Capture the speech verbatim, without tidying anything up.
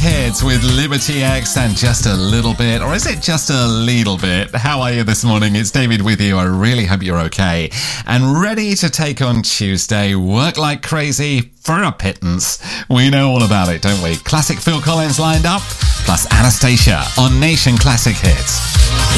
Hits with Liberty X and Just a Little Bit, or is it just a little bit? How are you this morning? It's David with you. I really hope you're okay and ready to take on Tuesday. Work like crazy for a pittance. We know all about it, don't we? Classic Phil Collins lined up, plus Anastacia on Nation Classic Hits.